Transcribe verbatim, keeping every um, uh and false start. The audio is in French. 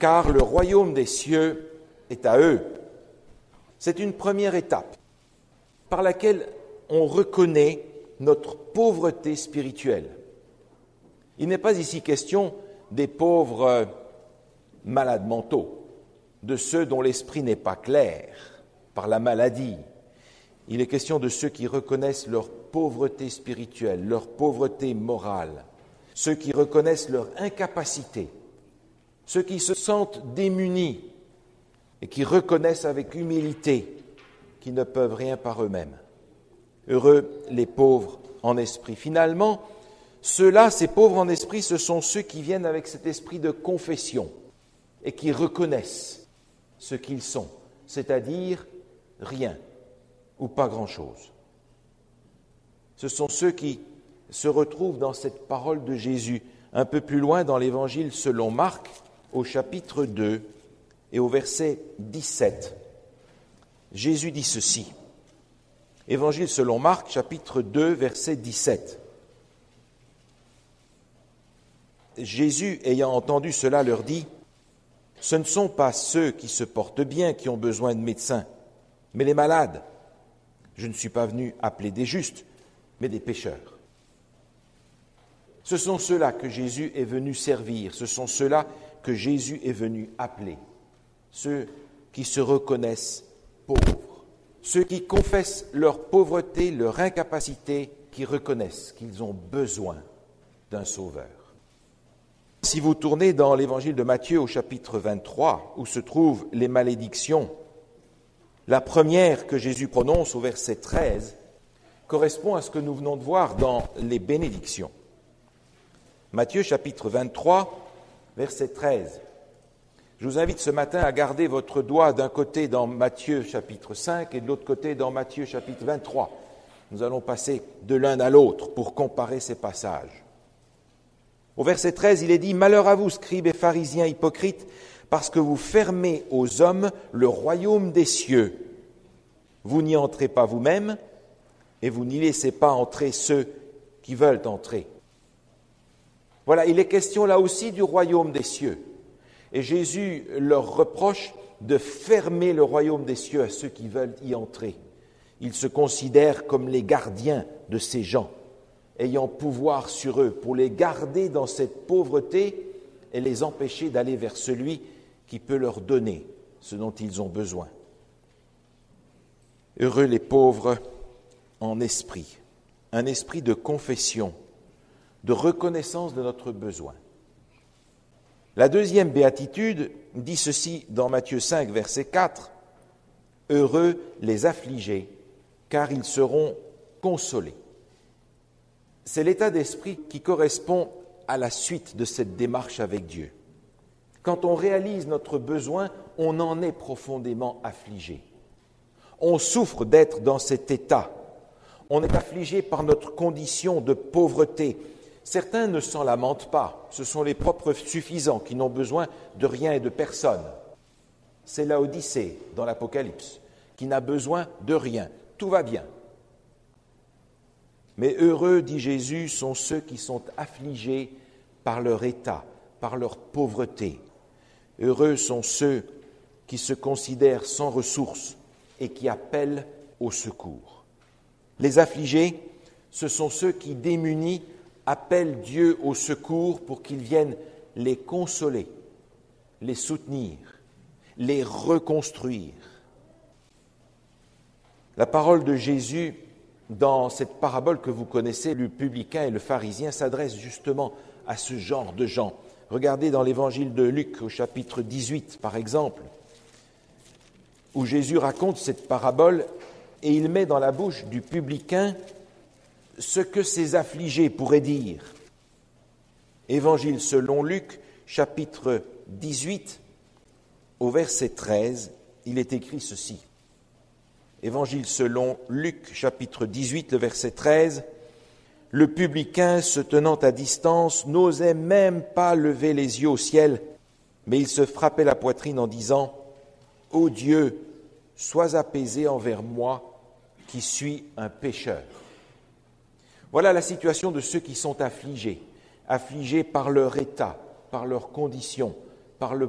car le royaume des cieux est à eux. C'est une première étape par laquelle on reconnaît notre pauvreté spirituelle. Il n'est pas ici question des pauvres malades mentaux, de ceux dont l'esprit n'est pas clair par la maladie. Il est question de ceux qui reconnaissent leur pauvreté spirituelle, leur pauvreté morale, ceux qui reconnaissent leur incapacité, ceux qui se sentent démunis et qui reconnaissent avec humilité qu'ils ne peuvent rien par eux-mêmes. Heureux les pauvres en esprit. Finalement, ceux-là, ces pauvres en esprit, ce sont ceux qui viennent avec cet esprit de confession et qui reconnaissent ce qu'ils sont, c'est-à-dire rien ou pas grand-chose. Ce sont ceux qui se retrouvent dans cette parole de Jésus, un peu plus loin dans l'Évangile selon Marc, au chapitre deux et au verset dix-sept. Jésus dit ceci. Évangile selon Marc, chapitre deux, verset dix-sept. Jésus, ayant entendu cela, leur dit « Ce ne sont pas ceux qui se portent bien qui ont besoin de médecins, mais les malades. Je ne suis pas venu appeler des justes, mais des pécheurs. » Ce sont ceux-là que Jésus est venu servir, ce sont ceux-là que Jésus est venu appeler, ceux qui se reconnaissent pauvres, ceux qui confessent leur pauvreté, leur incapacité, qui reconnaissent qu'ils ont besoin d'un sauveur. Si vous tournez dans l'Évangile de Matthieu au chapitre vingt-trois, où se trouvent les malédictions, la première que Jésus prononce au verset treize correspond à ce que nous venons de voir dans les bénédictions. Matthieu chapitre vingt-trois, verset treize. Je vous invite ce matin à garder votre doigt d'un côté dans Matthieu chapitre cinq et de l'autre côté dans Matthieu chapitre vingt-trois. Nous allons passer de l'un à l'autre pour comparer ces passages. Au verset treize, il est dit « Malheur à vous, scribes et pharisiens hypocrites, parce que vous fermez aux hommes le royaume des cieux. Vous n'y entrez pas vous-même, et vous n'y laissez pas entrer ceux qui veulent entrer. » Voilà, il est question là aussi du royaume des cieux. Et Jésus leur reproche de fermer le royaume des cieux à ceux qui veulent y entrer. Ils se considèrent comme les gardiens de ces gens, ayant pouvoir sur eux, pour les garder dans cette pauvreté et les empêcher d'aller vers celui qui peut leur donner ce dont ils ont besoin. Heureux les pauvres en esprit, un esprit de confession, de reconnaissance de notre besoin. La deuxième béatitude dit ceci dans Matthieu cinq, verset quatre. « Heureux les affligés, car ils seront consolés. » C'est l'état d'esprit qui correspond à la suite de cette démarche avec Dieu. Quand on réalise notre besoin, on en est profondément affligé. On souffre d'être dans cet état. On est affligé par notre condition de pauvreté. Certains ne s'en lamentent pas. Ce sont les propres suffisants qui n'ont besoin de rien et de personne. C'est Laodicée dans l'Apocalypse qui n'a besoin de rien. Tout va bien. Mais heureux, dit Jésus, sont ceux qui sont affligés par leur état, par leur pauvreté. Heureux sont ceux qui se considèrent sans ressources et qui appellent au secours. Les affligés, ce sont ceux qui, démunis, appellent Dieu au secours pour qu'il vienne les consoler, les soutenir, les reconstruire. La parole de Jésus dans cette parabole que vous connaissez, le publicain et le pharisien, s'adresse justement à ce genre de gens. Regardez dans l'évangile de Luc au chapitre dix-huit, par exemple, où Jésus raconte cette parabole et il met dans la bouche du publicain ce que ces affligés pourraient dire. Évangile selon Luc, chapitre dix-huit, au verset treize, il est écrit ceci. Évangile selon Luc, chapitre dix-huit, le verset treize. « Le publicain, se tenant à distance, n'osait même pas lever les yeux au ciel, mais il se frappait la poitrine en disant « Ô Dieu, sois apaisé envers moi, qui suis un pécheur. » Voilà la situation de ceux qui sont affligés, affligés par leur état, par leur condition, par le